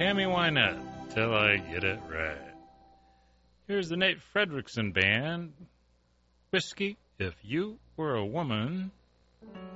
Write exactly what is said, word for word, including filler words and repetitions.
Tammy Wynette, Till I Get It Right. Here's the Nate Fredrickson Band, Whiskey If You Were a Woman.